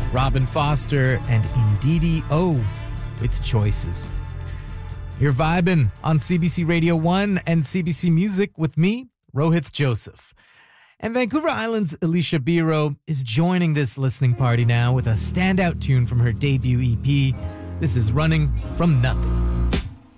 Robin Foster and Ndidi O with Choices. You're vibing on CBC Radio 1 and CBC Music with me, Rohith Joseph. And Vancouver Island's Alicia Biro is joining this listening party now with a standout tune from her debut EP. This is Running From Nothing.